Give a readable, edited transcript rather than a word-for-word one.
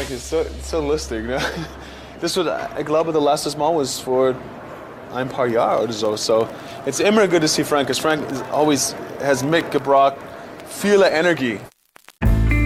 Frank ist so lustig, ne? Das wird, ich glaube, das letzte Mal was vor ein paar Jahren oder so. So, it's immer gut to see Frank, because Frank is always has mitgebracht viele Energie